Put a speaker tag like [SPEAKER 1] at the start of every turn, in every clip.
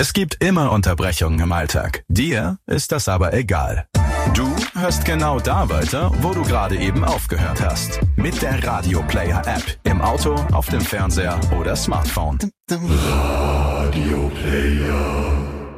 [SPEAKER 1] Es gibt immer Unterbrechungen im Alltag. Dir ist das aber egal. Du hörst genau da weiter, wo du gerade eben aufgehört hast. Mit der Radio Player App. Im Auto, auf dem Fernseher oder Smartphone.
[SPEAKER 2] Radio Player.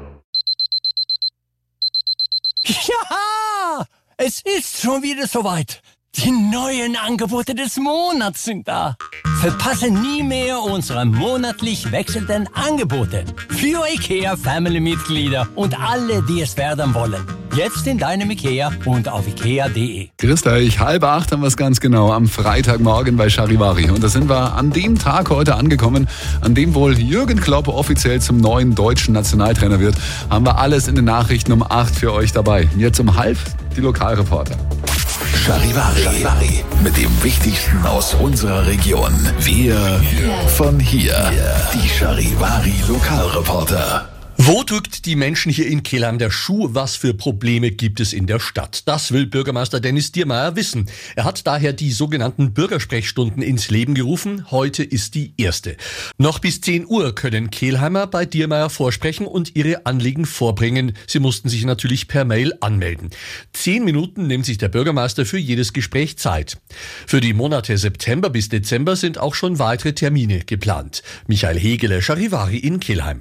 [SPEAKER 3] Ja, es ist schon wieder soweit. Die neuen Angebote des Monats sind da. Verpasse nie mehr unsere monatlich wechselnden Angebote. Für IKEA Family-Mitglieder und alle, die es werden wollen. Jetzt in deinem IKEA und auf ikea.de.
[SPEAKER 4] Grüßt euch, 7:30 haben wir es ganz genau, am Freitagmorgen bei Charivari. Und da sind wir an dem Tag heute angekommen, an dem wohl Jürgen Klopp offiziell zum neuen deutschen Nationaltrainer wird. Haben wir alles in den Nachrichten um 8 für euch dabei. Jetzt um 7:30 die Lokalreporter.
[SPEAKER 2] Charivari. Mit dem Wichtigsten aus unserer Region. Wir von hier. Die Charivari Lokalreporter.
[SPEAKER 5] Wo drückt die Menschen hier in Kelheim der Schuh? Was für Probleme gibt es in der Stadt? Das will Bürgermeister Dennis Diermeier wissen. Er hat daher die sogenannten Bürgersprechstunden ins Leben gerufen. Heute ist die erste. Noch bis 10 Uhr können Kelheimer bei Diermeier vorsprechen und ihre Anliegen vorbringen. Sie mussten sich natürlich per Mail anmelden. 10 Minuten nimmt sich der Bürgermeister für jedes Gespräch Zeit. Für die Monate September bis Dezember sind auch schon weitere Termine geplant. Michael Hegele, Charivari in Kelheim.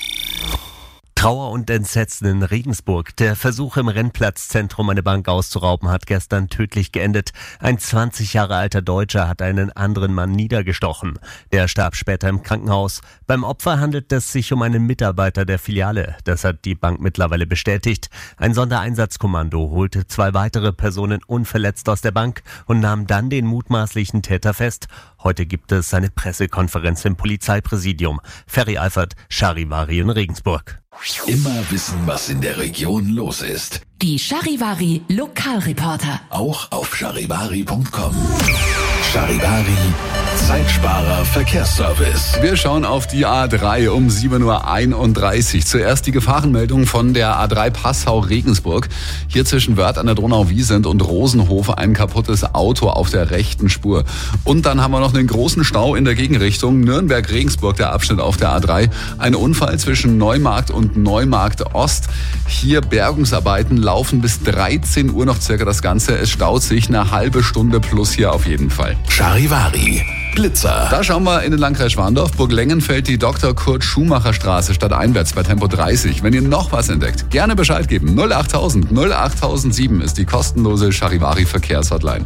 [SPEAKER 6] Trauer und Entsetzen in Regensburg. Der Versuch, im Rennplatzzentrum eine Bank auszurauben, hat gestern tödlich geendet. Ein 20 Jahre alter Deutscher hat einen anderen Mann niedergestochen. Der starb später im Krankenhaus. Beim Opfer handelt es sich um einen Mitarbeiter der Filiale. Das hat die Bank mittlerweile bestätigt. Ein Sondereinsatzkommando holte 2 weitere Personen unverletzt aus der Bank und nahm dann den mutmaßlichen Täter fest. Heute gibt es eine Pressekonferenz im Polizeipräsidium. Ferry Eifert, Charivari in Regensburg.
[SPEAKER 2] Immer wissen, was in der Region los ist.
[SPEAKER 7] Die Charivari Lokalreporter.
[SPEAKER 2] Auch auf charivari.com. Charivari, Zeitsparer Verkehrsservice.
[SPEAKER 4] Wir schauen auf die A3 um 7:31 Uhr. Zuerst die Gefahrenmeldung von der A3 Passau-Regensburg. Hier zwischen Wörth an der Donau-Wiesent und Rosenhof ein kaputtes Auto auf der rechten Spur. Und dann haben wir noch einen großen Stau in der Gegenrichtung. Nürnberg-Regensburg, der Abschnitt auf der A3. Ein Unfall zwischen Neumarkt und Neumarkt Ost. Hier Bergungsarbeiten laufen bis 13 Uhr noch circa das Ganze. Es staut sich eine halbe Stunde plus hier auf jeden Fall.
[SPEAKER 2] Charivari, Blitzer.
[SPEAKER 4] Da schauen wir in den Landkreis Schwandorf. Burglengenfeld, die Dr. Kurt-Schumacher-Straße stadteinwärts bei Tempo 30. Wenn ihr noch was entdeckt, gerne Bescheid geben. 08000 08007 ist die kostenlose Charivari-Verkehrshotline.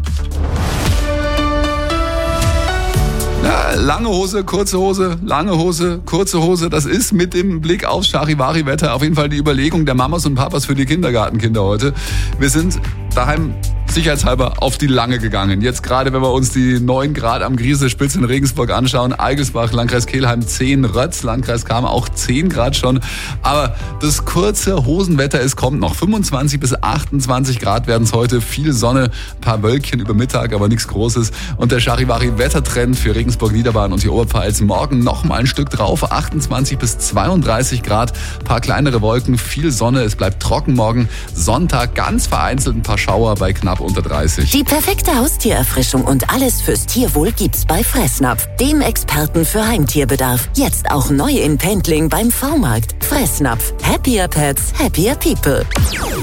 [SPEAKER 4] Ja, lange Hose, kurze Hose, lange Hose, kurze Hose. Das ist mit dem Blick aufs Charivari-Wetter auf jeden Fall die Überlegung der Mamas und Papas für die Kindergartenkinder heute. Wir sind daheim sicherheitshalber auf die Lange gegangen. Jetzt gerade, wenn wir uns die 9 Grad am Grieselspitze in Regensburg anschauen, Eigelsbach, Landkreis Kelheim 10, Rötz, Landkreis Cham auch 10 Grad schon. Aber das kurze Hosenwetter, es kommt noch. 25 bis 28 Grad werden es heute. Viel Sonne, ein paar Wölkchen über Mittag, aber nichts Großes. Und der Charivari-Wettertrend für Regensburg, Niederbayern und die Oberpfalz morgen noch mal ein Stück drauf. 28 bis 32 Grad, ein paar kleinere Wolken, viel Sonne. Es bleibt trocken morgen. Sonntag ganz vereinzelt ein paar Schauer bei knapp unter 30.
[SPEAKER 7] Die perfekte Haustiererfrischung und alles fürs Tierwohl gibt's bei Fressnapf, dem Experten für Heimtierbedarf. Jetzt auch neu in Pendling beim V-Markt. Fressnapf. Happier Pets, happier people.